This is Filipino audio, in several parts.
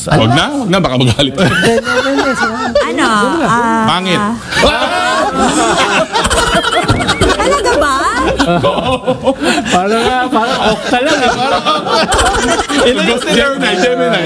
Huwag na, baka magalit. Ano? Pangit. Talaga ba? Parang okta lang. Gemini.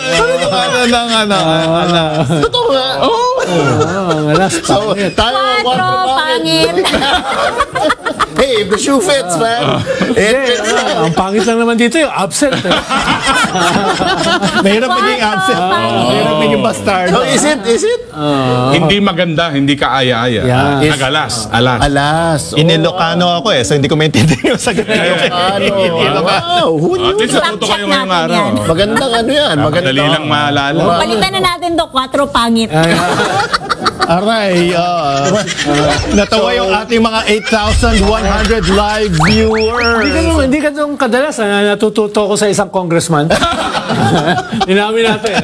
Totoo nga. So, tayo Quatro, pangit. Hey, if the shoe fits, man. Ang pangit lang naman dito yung absent. Mahirap maging absent. Mahirap maging bastard. So, is it? Hindi maganda, hindi kaaya-aya. Yeah. Nagalas, alas. Alas. Inilocano ako so hindi ko maintindihan yung sagot. Wow, who knew? At least natuto kayo ngayong natin araw. yan. Magandang ano yan. Madali lang maalala. Palitan na natin to, 4 pangit. Aray, natawa yung ating mga 8,100 live viewers. Hindi ka nung kadalas natututo ko sa isang congressman. Inamin natin.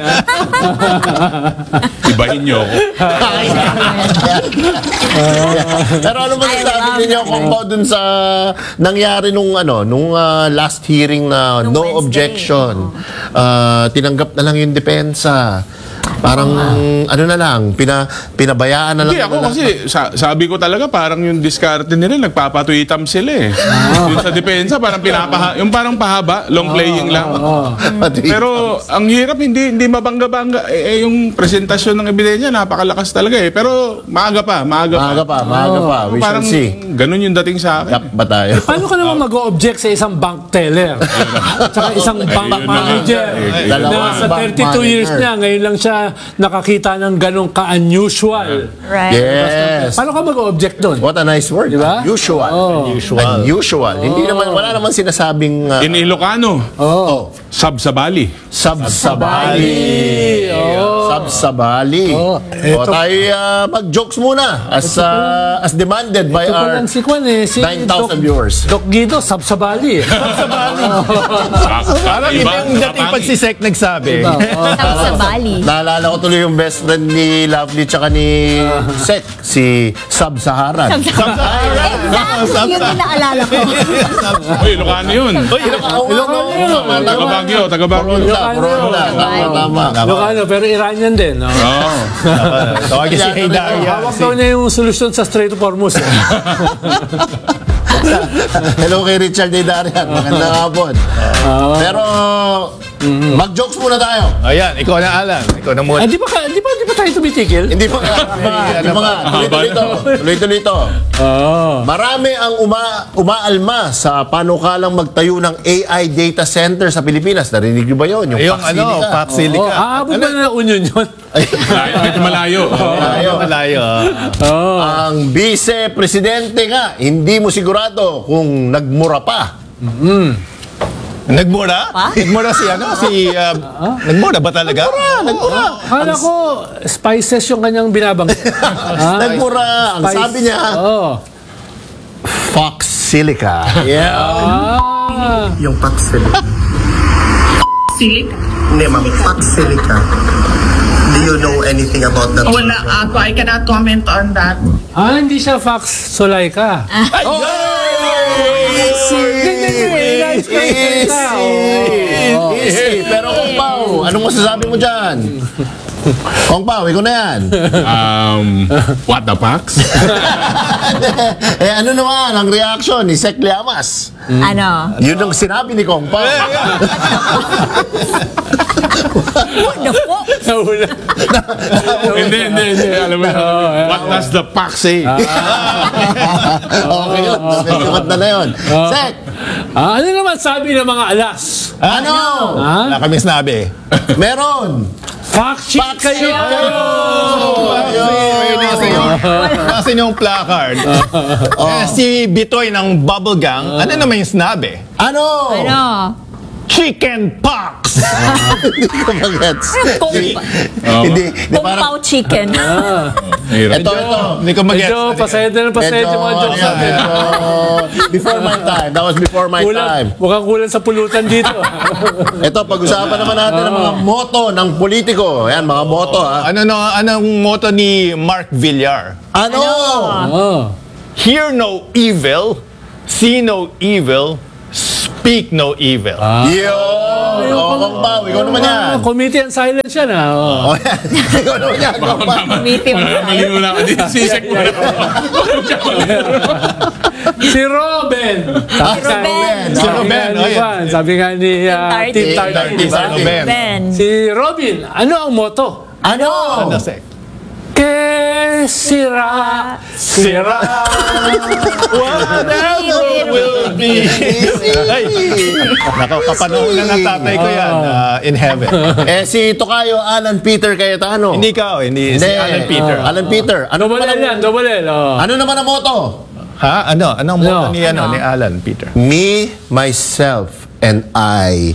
Ibahin niyo ako. Pero ano ba sabi ninyo kung ba dun sa nangyari nung last hearing na Nung no Wednesday. objection. Tinanggap na lang yung depensa. Parang ano na lang, pinabayaan na lang. Hindi, ako kasi sabi ko talaga parang yung diskarte nila, nagpapatuitam sila eh. Yung sa depensa, parang yung parang pahaba, long playing lang. Pero ang hirap, hindi mabangga-bangga. Yung presentasyon ng ebidensya, napakalakas talaga eh. Pero maaga pa. Maaga pa. We shall Parang see. ganun yung dating sa akin. Yap ba tayo? Paano ka naman mag-o-object sa isang bank teller? Tsaka isang bank manager na sa 32 years niya, ngayon lang siya nakakita ng ganong ka-unusual. Right. Yes. Paano ka mag-o-object doon? What a nice word. Diba? Unusual. Unusual. Hindi naman, wala naman sinasabing In Ilocano, Sabsabali. Sabsabali. Sabsabali. Tayo mag-jokes muna as demanded by Ito pa our lang si Kwan si 9,000 viewers. Doc Guido, sabsabali. Parang iba yung dating pagsisek nagsabi. Tapos sa Bali. Naalala ko tuloy yung best friend ni Lovely tsaka ni Sek, si Sub-Saharan. Exactly. Yun din naalala ko. Uy, Ilocano yun. Taga Baguio. Coronda. Tama. Ilocano, pero Iranian din. No? Oo. Tawagin si Heidaria. Hawak daw niya yung solusyon sa Strait of Hormuz. Hello kay Richard Darian. Magandang hapon. Pero mag-jokes muna tayo. Ayan, ikaw na Alan. Ikaw na muna. Di ba tayo tumitigil? Hindi pa nga. Tuloy-tuloy ito. Marami ang umaalma sa panukalang magtayo ng AI data center sa Pilipinas. Narinig niyo ba yun? Yung Paxilica. Aabot ba na union yun? Medyo malayo. Malayo. Ang vice-presidente nga, hindi mo sigurado kung nagmura pa. Nagmura? Nagmura nagmura ba talaga? Nagmura. Akala ko, spices yung kanyang binabanggit. Nagmura. Ang sabi niya, Fox Silica. Yung Paxilica. Silica? Hindi, ma'am. Paxilica. Do you know anything about that? Wala ako. I cannot comment on that. Hindi siya Fox Solaika. Easy. Pero Kong Pao, anong masasabi mo dyan? Kong Pao, ikaw na yan. What the Pax? Ano naman ang reaction ni Sek Llamas? Ano? Yun ang sinabi ni Kong Pao. What the fuck? Hindi. Alam mo, what does the Pax say? Okay yun. Sumat na yun. Sek, Ano naman sabi ng mga alas? ano? Wala kami sinabi. Meron. Fact check kayo! Kasi yung placard. Si Bitoy ng Bubble Gang, ano naman yung sinabi? Ano? Ano? Chicken pox! Hindi ko magets. Hindi Kung parang... pao chicken. Hirap. Ito. Hindi ko magets. Medyo pasayad na mga jokes natin. Before my time. That was before my time. Mukhang kulang sa pulutan dito. Ito, pag-usapan naman natin ang mga moto ng politiko. Ayan, mga moto ha. Anong motto ni Mark Villar? Ano? Hear no evil, see no evil, speak no evil. Kung Pao, ikaw naman yan. Committee on Silence yan. Oh, yan. Ikaw naman yan. Kung Pao. Meeting mo tayo. Mali mo lang. Sisek mo lang. Si Robin. Si Ruben, oh, yan. Sabi nga ni Team Tarty. Si Ruben. Ben. Si Robin, ano ang motto? Ano? Ano, Sek? Que sira, sira. Whatever will be. Ay, nakapanahon na ng tatay ko yan in heaven. Si Tokayo Alan Peter Cayetano. Hindi ka, hindi. Si Alan Peter. Alan Peter. Ano Double naman L yan, ang, double L. ano naman ang motto? Ha? Ano? Anong motto Ano? ni Alan Peter? Me, myself, and I.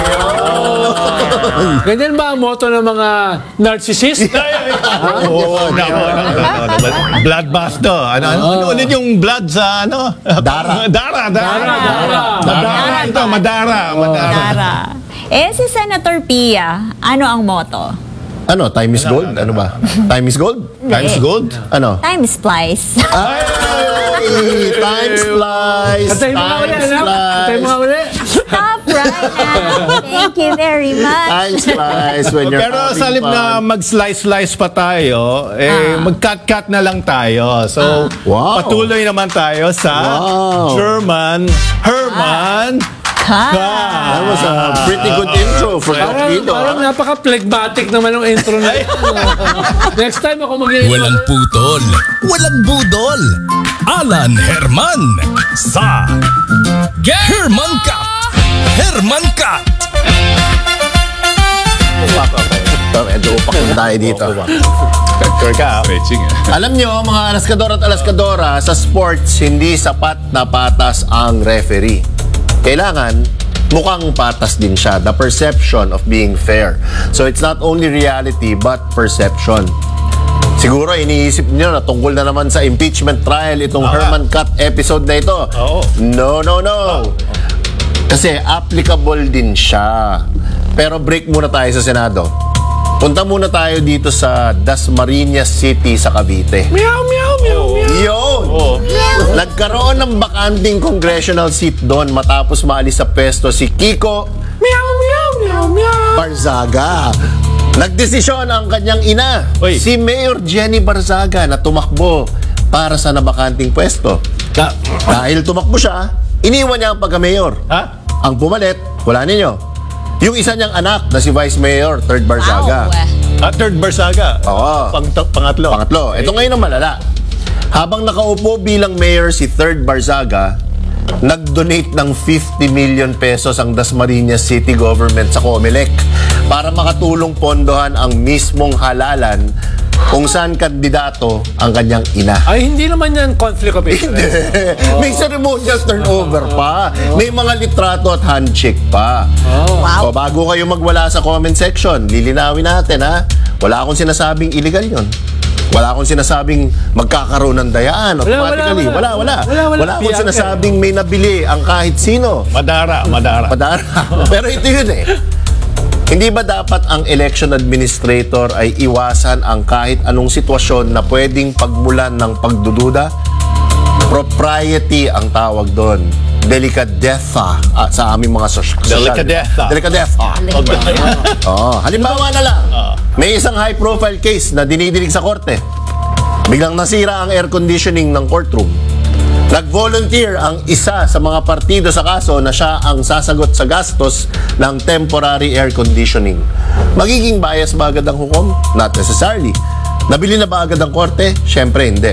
Ganyan ba ang motto ng mga narcissist? Oo, bloodbath to. Ano ulit yung blood sa ano? Dara. Dara. Ito, Madara. Dara. Si Senator Pia, ano ang motto? Ano? Time is gold? Ano ba? Time is gold? Times gold? Ano? Time flies. Ay! Time flies! Katay mo nga Time ulit, anak. Katay mo nga flies! ulit. Stop right now. Thank you very much. Time flies when you're Pero having sa halip na fun. mag-slice pa tayo, mag-cut na lang tayo. So, Wow. patuloy naman tayo sa Wow. German Herman That was a pretty good intro for Torpedo. Parang napaka-phlegmatic naman yung intro na ito. Next time ako mag-intro. Walang putol, walang budol. Alan Herman sa Herman Cut. Herman Cut. Medyo upak na tayo dito. Sure ka. Stretching eh. Alam nyo, mga alaskador at alaskadora, sa sports, hindi sapat na patas ang referee. Kailangan, mukhang patas din siya. The perception of being fair. So it's not only reality, but perception. Siguro iniisip niyo na tungkol na naman sa impeachment trial itong Herman Cut episode na ito. Oo. No. Kasi applicable din siya. Pero break muna tayo sa Senado. Punta muna tayo dito sa Dasmariñas City sa Cavite. Meow, meow, meow, meow. Yun! Nagkaroon ng bakanting congressional seat doon matapos maalis sa pwesto si Kiko Meow, meow, meow, meow. Barzaga. Nagdesisyon ang kanyang ina, Uy. si Mayor Jenny Barzaga, na tumakbo para sa nabakanting pwesto. Dahil tumakbo siya, iniwan niya ang pagka-mayor. Ha? Ang pumalit, wala ninyo. Yung isa niyang anak na si Vice Mayor, Third Barzaga. Third Barzaga. Oo. Pangatlo. Pangatlo. Ito ngayon ang malala. Habang nakaupo bilang mayor si Third Barzaga, nag-donate ng 50 million pesos ang Dasmariñas City Government sa COMELEC para makatulong pondohan ang mismong halalan kung saan kandidato ang kanyang ina. Ay, hindi naman yan conflict of interest. May ceremonial turnover pa. May mga litrato at handshake pa. Wow. O bago kayo magwala sa comment section, lilinawin natin ha. Wala akong sinasabing illegal yon. Wala akong sinasabing magkakaroon ng dayaan automatically. Wala akong Piangker. sinasabing may nabili ang kahit sino. Madara. Padara. Pero ito yun eh. Hindi ba dapat ang election administrator ay iwasan ang kahit anong sitwasyon na pwedeng pagmulan ng pagdududa? Propriety ang tawag doon. Delicadeza sa aming mga social. Delicadeza. Halimbawa na lang, may isang high-profile case na dinidinig sa korte. Biglang nasira ang air conditioning ng courtroom. Nag-volunteer ang isa sa mga partido sa kaso na siya ang sasagot sa gastos ng temporary air conditioning. Magiging bias ba agad ang hukom? Not necessarily. Nabili na ba agad ang korte? Siyempre hindi.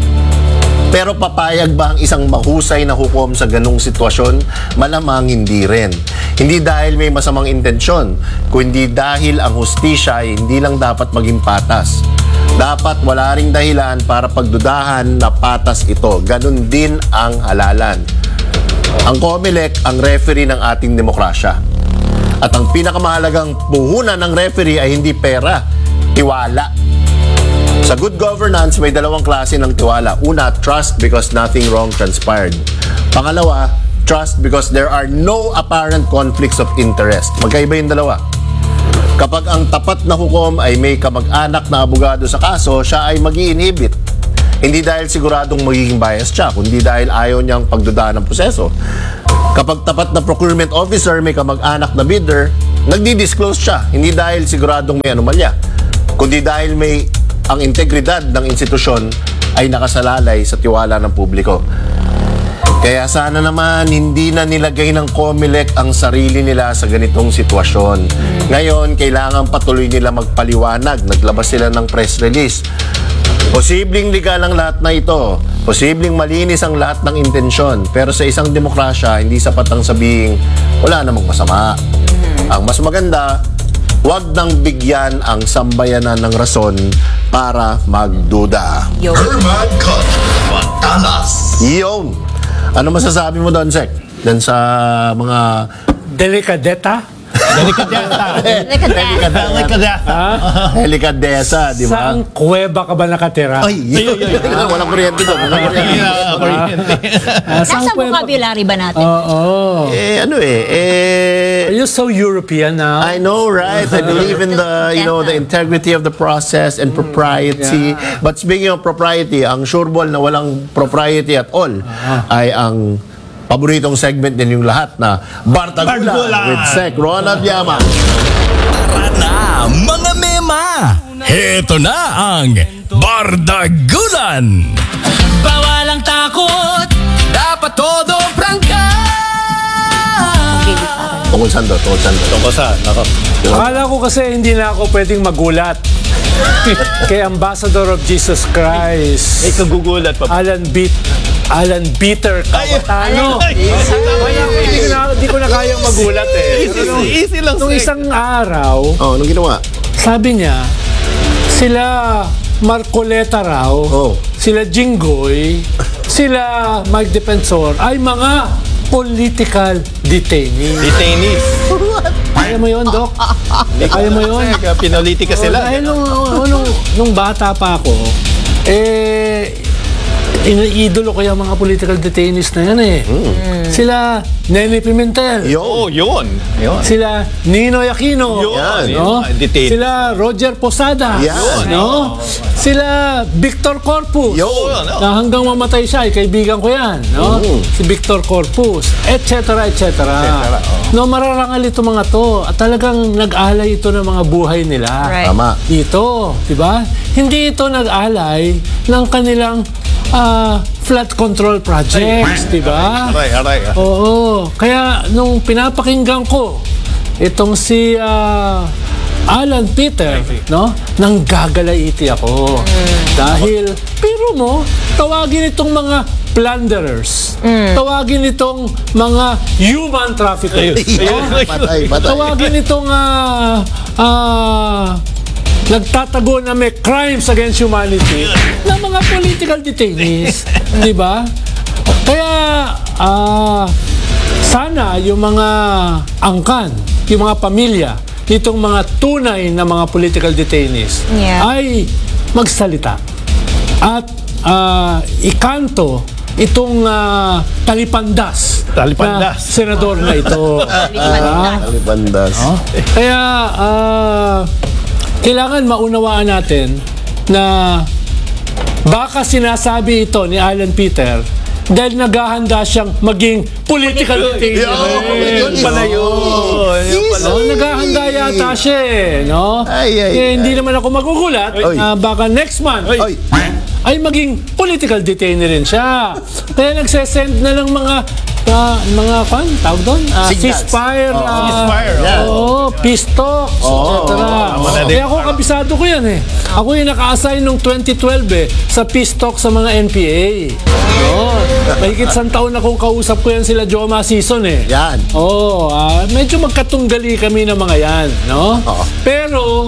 Pero papayag ba ang isang mahusay na hukom sa ganung sitwasyon? Malamang hindi rin. Hindi dahil may masamang intensyon, kundi dahil ang hustisya ay hindi lang dapat maging patas. Dapat wala ring dahilan para pagdudahan na patas ito. Ganun din ang halalan. Ang COMELEC ang referee ng ating demokrasya. At ang pinakamahalagang puhunan ng referee ay hindi pera, tiwala. Sa good governance, may dalawang klase ng tiwala. Una, trust because nothing wrong transpired. Pangalawa, trust because there are no apparent conflicts of interest. Magkaiba yung dalawa. Kapag ang tapat na hukom ay may kamag-anak na abogado sa kaso, siya ay mag-i-inhibit. Hindi dahil siguradong magiging bias siya, kundi dahil ayaw niyang pagdudahan ng proseso. Kapag tapat na procurement officer, may kamag-anak na bidder, nagdi-disclose siya. Hindi dahil siguradong may anomalya, kundi dahil may ang integridad ng institusyon ay nakasalalay sa tiwala ng publiko. Kaya sana naman hindi na nilagay ng COMELEC ang sarili nila sa ganitong sitwasyon. Ngayon, kailangan patuloy nila magpaliwanag. Naglabas sila ng press release. Posibleng legal ang lahat na ito. Posibleng malinis ang lahat ng intensyon. Pero sa isang demokrasya, hindi sapat ang sabihing wala namang masama. Ang mas maganda, huwag nang bigyan ang sambayanan ng rason para magduda. Yo. Herman Cut, Matalas. Yun. Ano masasabi mo doon, Sek? Doon sa mga... Delikadeta? Delikadesa, di ba? Saan kuweba ka ba nakatira? Ay, walang kuryente doon. Walang kuryente. Nasa vocabulary ba natin? Oo. Are you so European now? I know, right? I believe in the, the integrity of the process and propriety. But speaking of propriety, ang sureball na walang propriety at all ay ang paboritong segment din yung lahat na Bardagulan with Sec Ronald Llaman. Tara na, mga mema! Heto na ang Bardagulan! Bawal ang takot, dapat todo prangka. Tungkol saan to? Tungkol saan? Nako. Akala ko kasi hindi na ako pwedeng magulat. Kay Ambassador of Jesus Christ. May kagugulat pa. Alan Peter Cayetano. Hindi ko na kayang magulat eh. Easy lang. Nung isang araw, Anong ginawa? sabi niya, sila Marcoleta raw, sila Jinggoy, sila Mike Defensor ay mga political detainees. Detainees. Kaya mo yun, Doc? Kaya mo yun? Pinolitika sila. Dahil nung bata pa ako, iniidolo ko yung mga political detainees na yan eh. Sila Nene Pimentel. Yun. Sila Ninoy Aquino. Yun. No? Detained. Sila Roger Posada. Yan. No? Sila Victor Corpus. Yun. Na hanggang mamatay siya, kaibigan ko yan. No? Si Victor Corpus. Etc. No, mararangal ito mga to. At talagang nag-alay ito ng mga buhay nila. Right. Tama. Dito, di ba? Hindi ito nag-alay ng kanilang flood control projects, di ba? Aray. Oo. Kaya nung pinapakinggan ko itong si Alan Peter, no? Nanggagalaiti ako. Dahil, pero mo, tawagin itong mga plunderers. Tawagin itong mga human traffickers. Patay. Tawagin itong nagtatago na may crimes against humanity na mga political detainees, di ba? Kaya sana yung mga angkan, yung mga pamilya nitong mga tunay na mga political detainees ay magsalita at ikanto itong talipandas na senador na ito. Talipandas. Kaya kailangan maunawaan natin na baka sinasabi ito ni Alan Peter dahil naghahanda siyang maging political detainee. Naghahanda yata siya eh, no? Hindi naman ako magugulat na baka next month ay maging political detainee rin siya. Kaya nagsesend na ng mga tawag doon? Ceasefire. Peace talks, etc. Kaya ako, kabisado ko yan eh. Ako yung naka-assign nung 2012 sa peace talk sa mga NPA. Mahigit isang taon na kung kausap ko yan sila Joma Season eh. Yan. Medyo magkatunggali kami ng mga yan, no? Pero,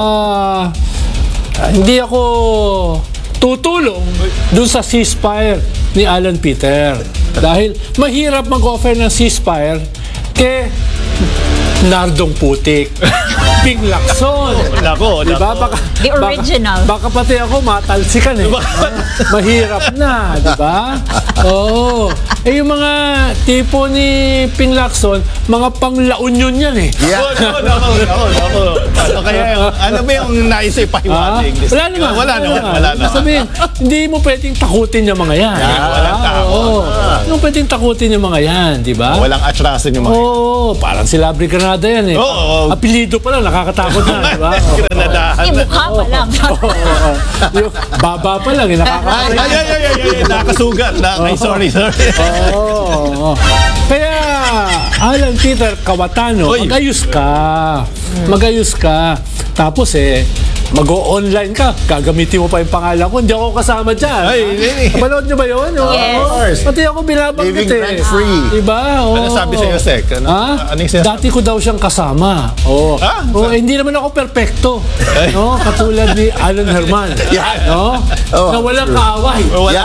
hindi ako tutulong dun sa ceasefire ni Alan Peter. Dahil mahirap mag-offer ng ceasefire kay Nardong Putik. Ping Lacson. Nako, Diba? Baka, The original. Baka pati ako matalsikan eh. Mahirap na, di ba? Oo. Eh yung mga tipo ni Ping Lacson, mga pang-La Union yan eh. Nako. Ano kaya yung, ano ba yung naisip pahiwatig? Wala naman. Wala naman. Sabihin, hindi mo pwedeng takutin yung mga yan. Walang takot. Oo. Hindi mo pwedeng takutin yung mga yan, di ba? Walang atrasan yung mga. Oo, parang si Labri Granada yan eh. Oo. Apelido pa lang, nakakatakot na, di ba? Granadahan. Mukha pa lang. Yung baba pa lang, eh, nakakatakot. Ay, nakasugat. Sorry. Oo. Kaya, Alan Peter Cawatano, Oy. Magayos ka. Tapos mag-o-online ka, gagamitin mo pa yung pangalan ko, hindi ako kasama dyan. Ay, hindi. Napanood nyo ba yun? Yes. Pati ako binabanggit Living rent-free. Diba? Ano sabi sa'yo, Sek? Ha? Ano yung sinasabi? Dati ko daw siyang kasama. Oo. Ah? Hindi naman ako perpekto. No? Katulad ni Alan Herman. No? Na walang kaaway. Wala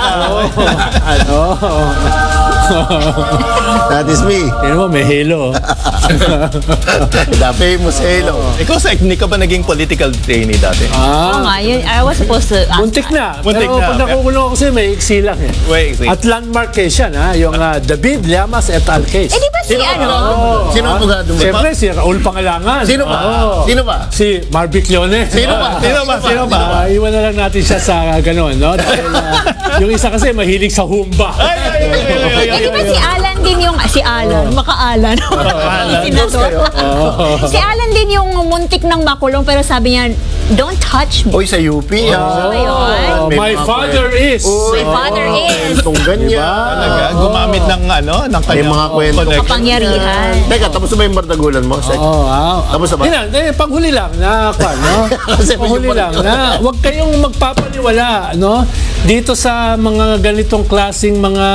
That is me. Yan mo, may halo. The famous Halo. Ikaw, Sek, hindi ka ba naging political trainee dati? Oo nga, yun, I was supposed to ask Muntik na. Muntik Pero na. pag nakukulong ako sa'yo, may iksi lang eh. Wait. At landmark case yan, ha? Yung David Llamas et al. Case. Eh, di ba si ano? Sino ang abogado mo? Siyempre, si Raul Pangalangan. Sino ba? Oo. Sino ba? Si Marvic Leone. Sino ba? Sino ba? Iwan na lang natin siya sa gano'n, no? Dahil yung isa kasi mahilig sa humba. Eh, di ba si Alan din yung, si Alan, maka-Alan. Senador. Si Alan din yung muntik ng makulong pero sabi niya, don't touch me. Oy, sa UP. Ano yun? May My mga father is. My father is. Itong ganyan. Talaga, gumamit ng ng May kanyang mga kwento. connection. Kapangyarihan. Teka, tapos na ba yung bardagulan mo? Sek? Tapos na ba? Panghuli lang na, no? Kasi Panghuli medyo lang na, huwag kayong magpapaniwala, no? Dito sa mga ganitong klaseng mga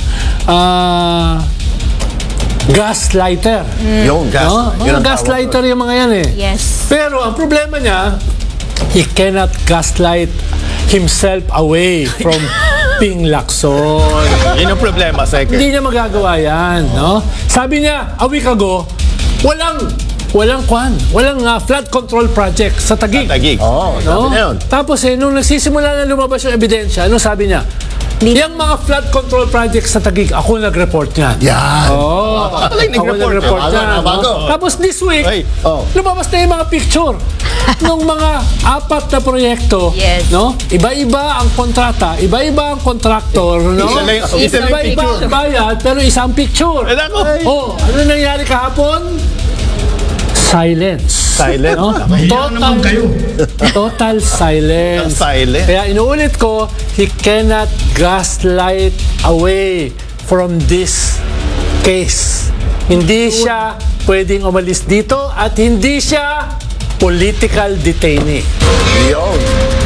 gaslighter. Yung gas. No? Mga gaslighter yung mga yan eh. Yes. Pero ang problema niya, he cannot gaslight himself away from Ping Lacson. Yun ang problema, Sek. Hindi niya magagawa yan, no? Sabi niya, a week ago, walang flood control project sa Taguig. Oo, sabi No? na yun. Tapos nung nagsisimula na lumabas yung ebidensya, ano sabi niya? Yung mga flood control projects sa Taguig, ako nag-report niyan. Yan. Oo. Ako nag-report Bago, niyan. bago. no? Tapos this week, Ay. lumabas na yung mga picture ng mga 4 na proyekto. Yes. No? Iba-iba ang kontrata, iba-iba ang kontraktor. No? Isa lang yung Iba-iba picture. ang bayad, pero isang picture. Eh, nako. Oh, ano nangyari kahapon? Silence. Silent. No? Total silence. Silent. Kaya inuulit ko, he cannot gaslight away from this case. Hindi siya pwedeng umalis dito at hindi siya political detainee. Yun.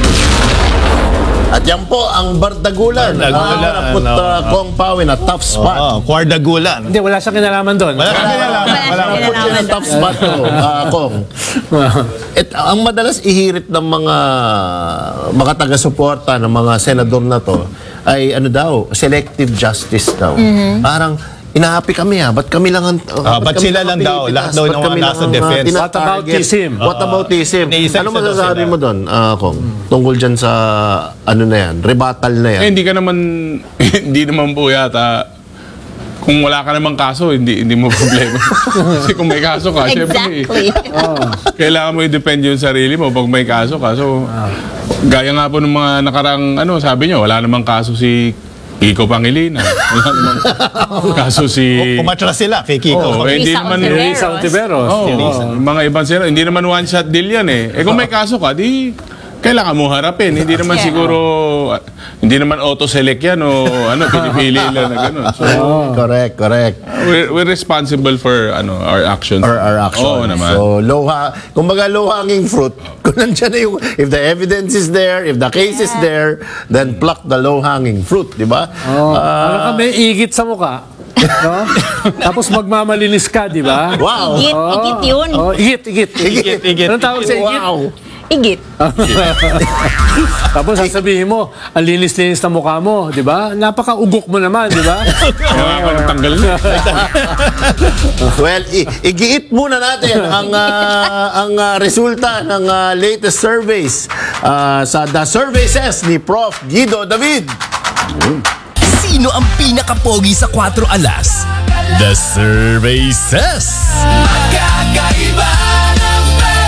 At yan po ang bardagulan. Bardagulan, Put Kong Pao in a tough spot. Kwardagulan. Hindi, wala siyang kinalaman doon. Wala kang kinalaman. Wala siyang Put in a tough spot to, Kong. Ang madalas ihirit ng mga taga-suporta ng mga senador na to ay ano daw, selective justice daw. Parang inahapi kami ba't kami lang ba't sila lang daw? Lahat daw ng mga nasa defense. Whataboutism. Whataboutism. Iniisa-isa Ano daw masasabi sila. mo doon, Kong? Tungkol dyan sa ano na yan, rebuttal na yan. Hindi ka naman, hindi naman po yata, kung wala ka namang kaso, hindi mo problema. Kasi kung may kaso ka, syempre, Exactly. kailangan mo i-depend yung sarili mo pag may kaso ka. So, gaya nga po ng mga nakarang, sabi nyo, wala namang kaso si Kiko Pangilinan. Wala namang kaso si... Umatras sila kay Kiko. hindi Risa naman... Ontiveros. Risa Ontiveros. Yung mga ibang sila, hindi naman one-shot deal yan eh. Kung may kaso ka, di kailangan mo harapin. Hindi naman Yeah. siguro, hindi naman auto-select yan o pinipili lang na gano'n. So, Correct. we're responsible for our actions. Our action. Oo naman. So, kumbaga low-hanging fruit, kung nandiyan na yung, if the evidence is there, if the case is there, then pluck the low-hanging fruit, di ba? Ano ka may igit sa mukha? No? Tapos magmamalinis ka, di ba? Wow! Igit yun. Igit. Igit. Anong tawag sa igit? Wow! Igit. Tapos sasabihin mo, ang linis-linis na mukha mo, di ba? Napaka-ugok mo naman, di ba? Kaya ako natanggal na. Well, igiit muna natin ang resulta ng latest surveys sa The Survey Says ni Prof. Guido David. Sino ang pinakapogi sa 4 alas? The Survey Says. Magkakaiba ng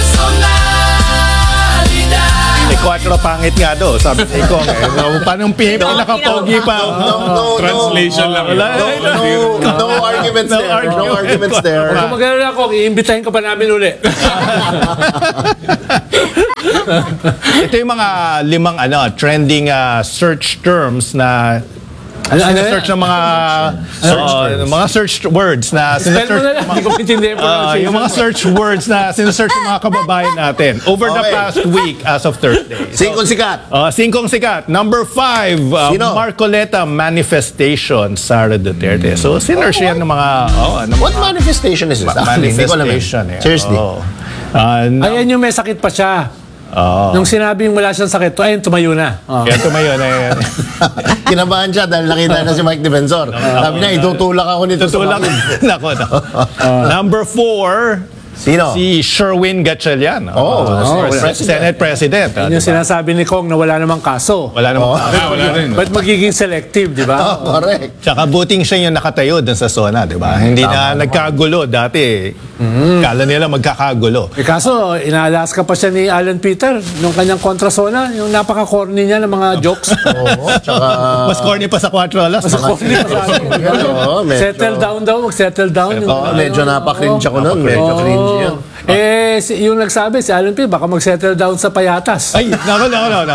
personalidad. Eh, 4 pangit nga do, sabi ni Kong. Paano pinakapogi pa? Translation lang. No arguments there. No arguments there. Kung mag-alala ako, iimbitahin ka pa namin uli. Ito yung mga 5 trending search terms na search ng mga search words na Spell mo na lang, hindi ko maintindihan pronunciation. yung mga search words na sinesearch ng mga kababayan natin over the past week as of Thursday. 5 sikat. 5 sikat. Number 5, Sino? Marcoleta manifestation, Sara Duterte. So, sinearch yan ng mga... What manifestation is this? Actually, hindi ko alam. Manifestation. Seriously. Ayan yung may sakit pa siya. Nung sinabing wala siyang sakit, ayun, tumayo na. Kaya tumayo na yan. Kinabahan siya dahil nakita na si Mike Defensor. Sabi niya, itutulak ako nito. Tutulak. Nako. Number 4, Sino? si Sherwin Gatchalian. Senate President. Yun yung sinasabi ni Kong na wala namang kaso. Wala namang Wala rin. Ba't magiging selective, di ba? Correct. Tsaka buting siya yung nakatayo dun sa SONA, di ba? Hindi na nagkagulo. Dati, kala nila magkakagulo. Eh, kaso, inaalas ka pa siya ni Alan Peter nung kanyang kontrasona, yung napaka-corny niya ng mga jokes. Oo. Tsaka... Mas corny pa sa 4 alas. Mas corny pa sa akin. Oo, medyo- Settle down daw, mag-settle down. Oo, medyo napaka-cringe ako nun. Medyo cringe yun. Yung nagsabi, si Alan P, baka mag-settle down sa payatas. Ay, nako.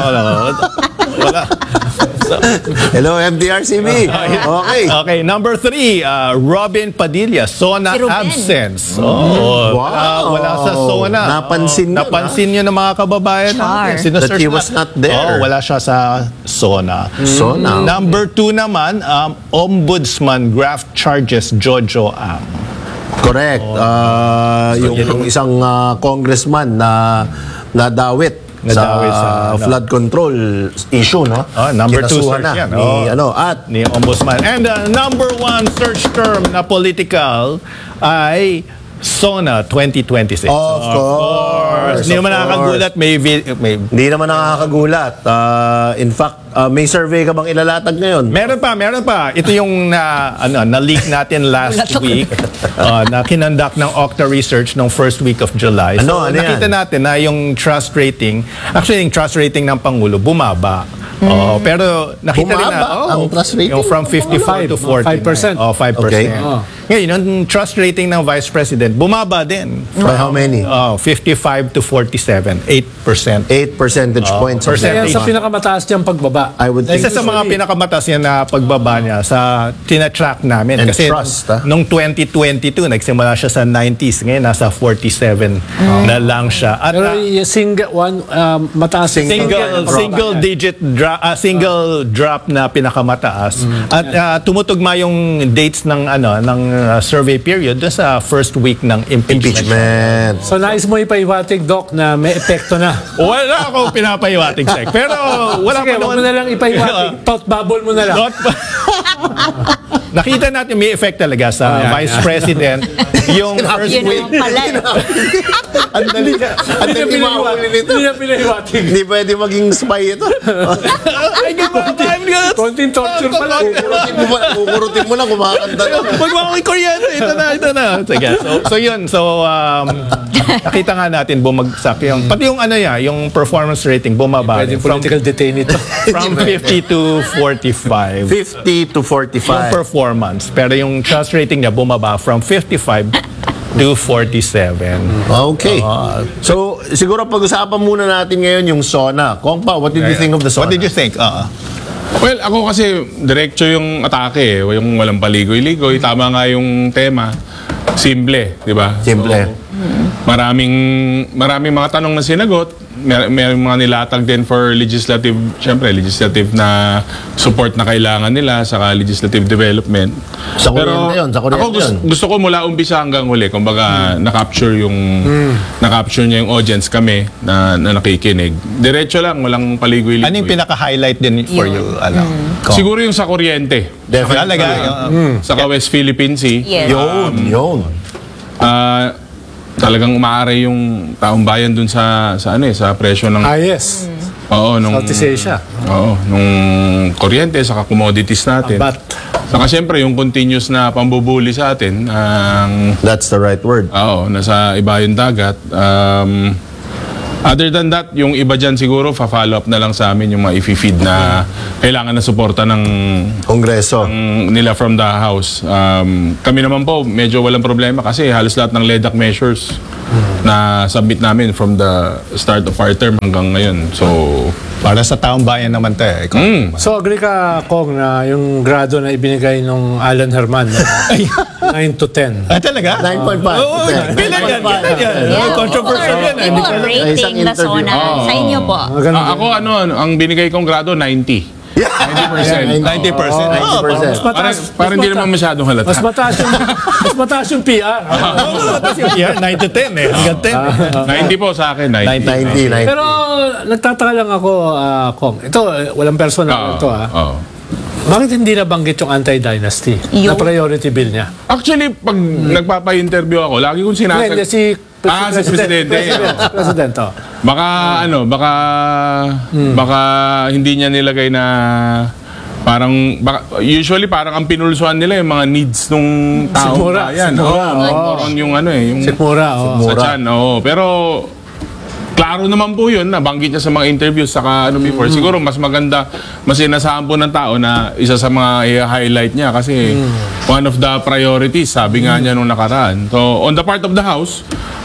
Wala. Hello, MDRCB. Okay, number 3, Robin Padilla, SONA Si Ruben. absence. Wow. Wala sa SONA. Napansin yun, Napansin yun ng mga kababayan natin. Char. That he was not there. Wala siya sa SONA. SONA. Number 2 naman, Ombudsman graft charges Jojo Ang. Correct. Yung isang congressman na nadawit sa flood control issue, no? Number 2 Kinasuhan search na yan. ni Ni Ombudsman. And number 1 search term na political ay SONA 2026. Of course. Hindi naman nakakagulat. May Hindi naman nakakagulat. In fact, may survey ka bang ilalatag ngayon? Meron pa. Ito yung na-leak natin last week na kinonduct ng Okta Research nung first week of July. Ano yan? Nakita natin na yung trust rating, actually yung trust rating ng Pangulo, bumaba. Pero nakita rin na, Bumaba ang trust rating? yung from 55 to 40. 5%. 5%. Okay. Ngayon, yung trust rating ng Vice President, bumaba din. By how many? 55 to 47. 8%. 8 percentage points. of percent. Kaya that. sa pinakamataas niyang pagbaba. I would think. Isa sa mga pinakamataas yan na pagbaba niya sa tina-track namin. And Kasi trust, nung 2022, nagsimula siya sa 90s. Ngayon, nasa 47 na lang siya. At Pero yung mataas. single drop na pinakamataas. At tumutugma yung dates ng survey period dun sa first week ng impeachment. So nais mo ipaiwatig, Doc, na may epekto na. Wala akong pinapaiwatig, Sek. Pero wala Sige, pa huwag mo na lang ipaiwatig. Thought bubble mo na lang. Nakita natin may effect talaga sa Vice President yung first Yun week. naman pala. Ang dali mahuli nito. Hindi na pinaiwatig. Hindi pwede maging spy ito. Konting torture pa lang. Kukurutin mo lang, kumakanta na. Wag mo akong kuryente. Ito na. Sige. So yun. So, nakita nga natin bumagsak yung, pati yung yung performance rating bumaba. Pwede From political detainee ito. 50 to 45. 50 to Yung 45. performance. Pero yung trust rating niya bumaba from 55 to 47. Okay. So, siguro pag-usapan muna natin ngayon yung SONA. Kung pa, what did you think of the SONA? What did you think? Well, ako kasi diretso yung atake, yung walang paligoy-ligoy. Tama nga yung tema. Simple, di ba? Simple. So, maraming mga tanong na sinagot, may mga nilatag din for legislative, syempre, legislative na support na kailangan nila sa legislative development. Sa kuryente yun, sa kuryente ako gusto ko mula umpisa hanggang huli, kumbaga na-capture niya yung audience kami na nakikinig. Diretso lang, walang paligoy-ligoy. Ano yung pinaka-highlight din for you? Siguro yung sa kuryente. Talaga. Sa West Philippine Sea. Yes. Yun. Talagang umaaray yung taong bayan dun sa presyo ng Yes. nung Southeast Asia. nung kuryente saka commodities natin. But, Saka syempre yung continuous na pambubuli sa atin ang That's the right word. nasa iba yung dagat. Other than that, yung iba dyan siguro fa-follow up na lang sa amin yung mga i-feed na kailangan na suporta ng Kongreso. nila from the house. Kami naman po, medyo walang problema kasi halos lahat ng LEDAC measures na submit namin from the start of our term hanggang ngayon. So, Para sa taong bayan naman tayo. so agree ka, Kong, na yung grado na ibinigay nung Alan Herman, 9 to 10. Talaga? 9.5. Oo, kailan yan? Controversial yan. Yung mga rating na zona sa inyo po. ako ang binigay kong grado 90. 90%. 90%. Parang hindi naman masyadong halata. Mas mataas yung PR. 9 to 10 hanggang 10. 90 po sa akin, 90. 90. Pero nagtataka lang ako, Kong. Ito, walang personal ito. Bakit hindi nabanggit yung anti-dynasty na priority bill niya? Actually, pag nagpapa-interview ako, lagi kong Hindi, sinasagot. si Presidente. President, Baka baka hindi niya nilagay na usually parang ang pinulsuan nila yung mga needs nung taong bayan. More on yung yung Sikmura. sa tiyan. Pero klaro naman po yun, nabanggit niya sa mga interviews saka before. Siguro mas maganda, mas inasahan po ng tao na isa sa mga i-highlight niya kasi one of the priorities, sabi nga niya nung nakaraan. So, on the part of the House,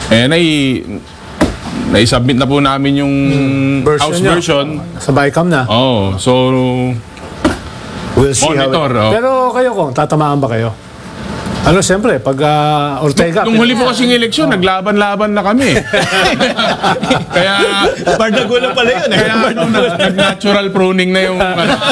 nai-submit na po namin yung House version. Sa BICAM na. So, We'll see monitor. Pero kayo, Kong, tatamaan ba kayo? Siyempre, pag Ortega... Nung huli po kasing eleksyon, naglaban-laban na kami. Kaya... Bardagulan pala yun. Nag-natural pruning na yung...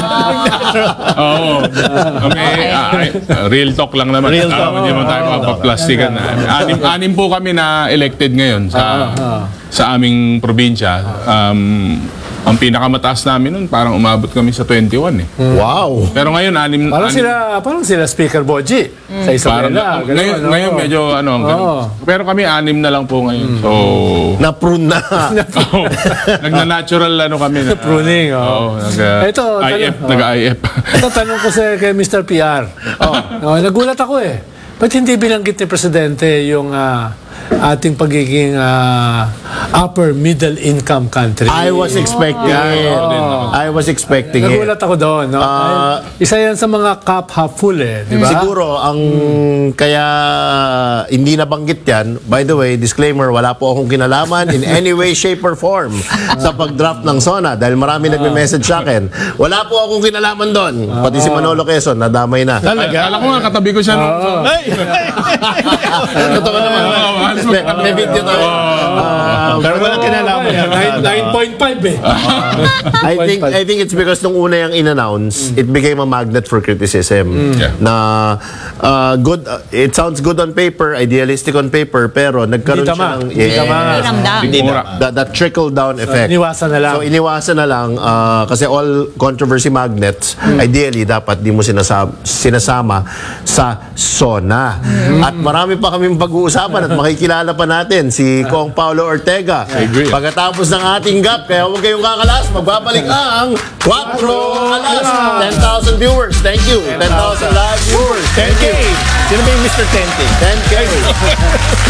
Real talk lang naman. Real talk. Hindi naman tayo mapaplastikan. Anim po kami na elected ngayon sa aming probinsya. Ang pinakamataas namin nun, parang umabot kami sa 21 . Wow. Pero ngayon, Parang sila Speaker Boji sa Isabela. Ngayon medyo pero kami 6 na lang po ngayon. So Na-prune na. nagna-natural kami na pruning. Ito, nag-IF. Ito, tanong ko kay Mr. PR. Nagulat ako Ba't hindi binanggit ni Presidente yung ating pagiging upper middle income country? I was expecting it. I was expecting it. Nagulat ako doon. Isa yan sa mga cup half full di ba? Siguro, ang kaya hindi nabanggit yan, by the way, disclaimer, wala po akong kinalaman in any way, shape, or form sa pag-draft ng SONA dahil marami nagme-message sa akin. Wala po akong kinalaman doon. Pati si Manolo Quezon, nadamay na. Alam ko nga, katabi ko siya nung... Totoo naman. May video tayo. Pero walang kinalaman yan. 9.5 I think it's because nung una yung in-announce, it became a magnet for criticism. Na good, it sounds good on paper, idealistic on paper, pero nagkaroon siya ng that trickle-down effect. Iniwasan na lang. So iniwasan na lang kasi all controversy magnets, ideally dapat di mo sinasama sa SONA. At marami pa kaming pag-uusapan at makikilala pa natin si Kong Paulo Ortega. Pagkatapos ng ating gap, kaya huwag kayong kakalas, magbabalik ang 4 Alas. 10,000 viewers. Thank you. 10,000 live viewers. 10K. Sino ba yung Mr. 10K? 10K.